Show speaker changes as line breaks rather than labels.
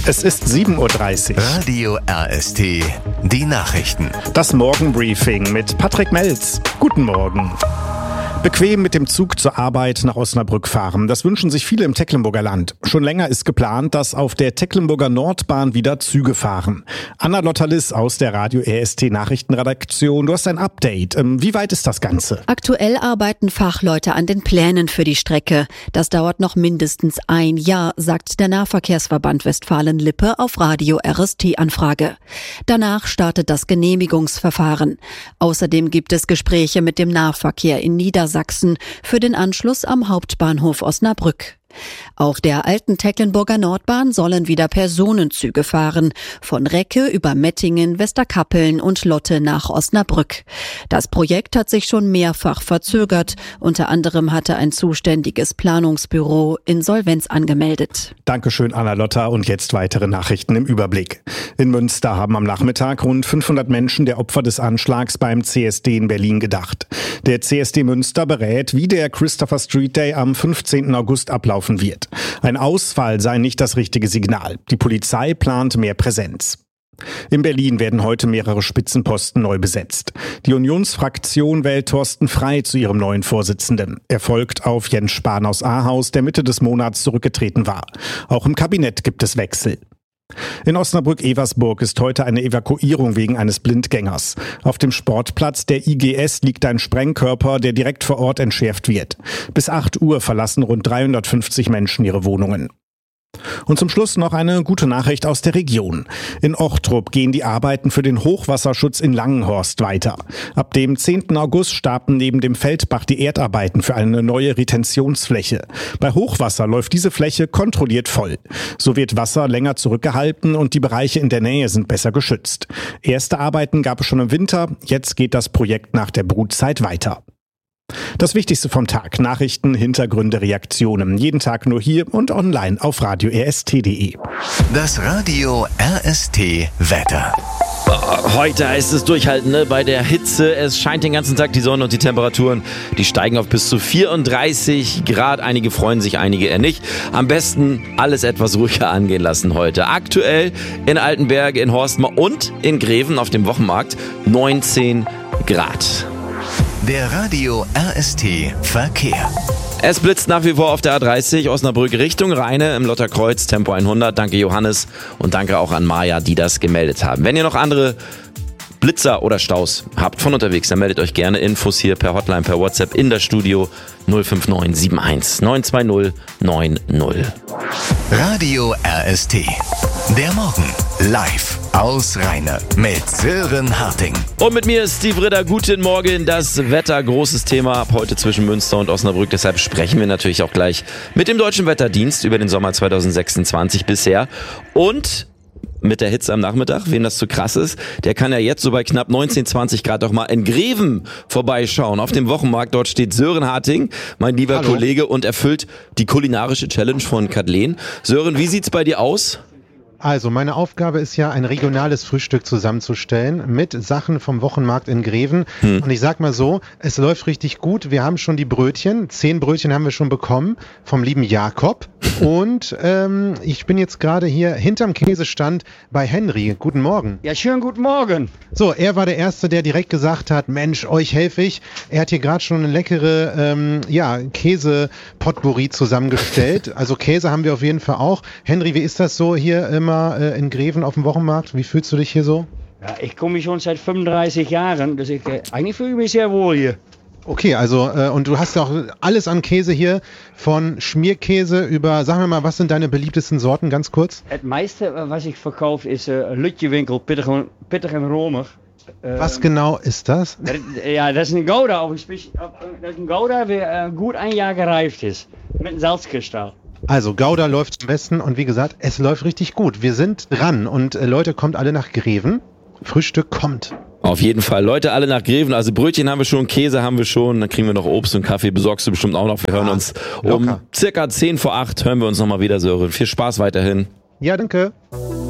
Es ist 7:30 Uhr.
Radio RST, die Nachrichten.
Das Morgenbriefing mit Patrick Melz. Guten Morgen. Bequem mit dem Zug zur Arbeit nach Osnabrück fahren. Das wünschen sich viele im Tecklenburger Land. Schon länger ist geplant, dass auf der Tecklenburger Nordbahn wieder Züge fahren. Anna Lotterlis aus der Radio RST Nachrichtenredaktion. Du hast ein Update. Wie weit ist das Ganze?
Aktuell arbeiten Fachleute an den Plänen für die Strecke. Das dauert noch mindestens ein Jahr, sagt der Nahverkehrsverband Westfalen-Lippe auf Radio RST-Anfrage. Danach startet das Genehmigungsverfahren. Außerdem gibt es Gespräche mit dem Nahverkehr in Niedersachsen für den Anschluss am Hauptbahnhof Osnabrück. Auf der alten Tecklenburger Nordbahn sollen wieder Personenzüge fahren, von Recke über Mettingen, Westerkappeln und Lotte nach Osnabrück. Das Projekt hat sich schon mehrfach verzögert. Unter anderem hatte ein zuständiges Planungsbüro Insolvenz angemeldet.
Dankeschön, Anna Lotta. Und jetzt weitere Nachrichten im Überblick. In Münster haben am Nachmittag rund 500 Menschen der Opfer des Anschlags beim CSD in Berlin gedacht. Der CSD Münster berät, wie der Christopher Street Day am 15. August ablaufen wird. Ein Ausfall sei nicht das richtige Signal. Die Polizei plant mehr Präsenz. In Berlin werden heute mehrere Spitzenposten neu besetzt. Die Unionsfraktion wählt Thorsten Frey zu ihrem neuen Vorsitzenden. Er folgt auf Jens Spahn aus Ahaus, der Mitte des Monats zurückgetreten war. Auch im Kabinett gibt es Wechsel. In Osnabrück-Eversburg ist heute eine Evakuierung wegen eines Blindgängers. Auf dem Sportplatz der IGS liegt ein Sprengkörper, der direkt vor Ort entschärft wird. Bis 8 Uhr verlassen rund 350 Menschen ihre Wohnungen. Und zum Schluss noch eine gute Nachricht aus der Region. In Ochtrup gehen die Arbeiten für den Hochwasserschutz in Langenhorst weiter. Ab dem 10. August starten neben dem Feldbach die Erdarbeiten für eine neue Retentionsfläche. Bei Hochwasser läuft diese Fläche kontrolliert voll. So wird Wasser länger zurückgehalten und die Bereiche in der Nähe sind besser geschützt. Erste Arbeiten gab es schon im Winter, jetzt geht das Projekt nach der Brutzeit weiter. Das Wichtigste vom Tag. Nachrichten, Hintergründe, Reaktionen. Jeden Tag nur hier und online auf radio-rst.de.
Das Radio RST Wetter.
Heute heißt es durchhalten, ne? Bei der Hitze. Es scheint den ganzen Tag die Sonne und die Temperaturen, die steigen auf bis zu 34 Grad. Einige freuen sich, einige eher nicht. Am besten alles etwas ruhiger angehen lassen heute. Aktuell in Altenberg, in Horstmar und in Greven auf dem Wochenmarkt 19 Grad.
Der Radio RST Verkehr.
Es blitzt nach wie vor auf der A30 Osnabrück Richtung Rheine im Lotterkreuz, Tempo 100. Danke Johannes und danke auch an Maja, die das gemeldet haben. Wenn ihr noch andere Blitzer oder Staus habt von unterwegs, dann meldet euch gerne. Infos hier per Hotline, per WhatsApp in das Studio 059 71 920 90.
Radio RST. Der Morgen live aus Rheine mit Sören Harting.
Und mit mir ist Steve Ritter. Guten Morgen. Das Wetter, großes Thema ab heute zwischen Münster und Osnabrück. Deshalb sprechen wir natürlich auch gleich mit dem Deutschen Wetterdienst über den Sommer 2026 bisher. Und mit der Hitze am Nachmittag, wem das zu krass ist, der kann ja jetzt so bei knapp 19, 20 Grad doch mal in Greven vorbeischauen. Auf dem Wochenmarkt, dort steht Sören Harting, mein lieber Kollege, und erfüllt die kulinarische Challenge von Kathleen. Sören, wie sieht's bei dir aus?
Also, meine Aufgabe ist ja, ein regionales Frühstück zusammenzustellen mit Sachen vom Wochenmarkt in Greven. Und ich sag mal so, es läuft richtig gut. Wir haben schon die Brötchen. 10 Brötchen haben wir schon bekommen vom lieben Jakob. Und ich bin jetzt gerade hier hinterm Käsestand bei Henry. Guten Morgen.
Ja, schönen guten Morgen.
So, er war der Erste, der direkt gesagt hat, Mensch, euch helfe ich. Er hat hier gerade schon eine leckere Käse-Potpourri zusammengestellt. Also Käse haben wir auf jeden Fall auch. Henry, wie ist das so hier immer in Greven auf dem Wochenmarkt? Wie fühlst du dich hier so?
Ja, ich komme schon seit 35 Jahren, dus eigentlich fühle ich mich sehr wohl hier.
Okay, also und du hast ja auch alles an Käse hier, von Schmierkäse über, sagen wir mal, was sind deine beliebtesten Sorten, ganz kurz?
Das meiste, was ich verkaufe, ist Lutjewinkel, pittig und romig.
Was genau ist das?
Ja, das ist ein Gouda, das ist ein Gouda, der gut ein Jahr gereift ist, mit einem Salzkristall.
Also Gouda läuft am besten und wie gesagt, es läuft richtig gut. Wir sind dran und Leute, kommt alle nach Greven. Frühstück kommt.
Auf jeden Fall. Leute, alle nach Greven. Also Brötchen haben wir schon, Käse haben wir schon. Dann kriegen wir noch Obst und Kaffee. Besorgst du bestimmt auch noch. Wir hören uns um circa 7:50 hören wir uns nochmal wieder, Sören. Viel Spaß weiterhin.
Ja, danke.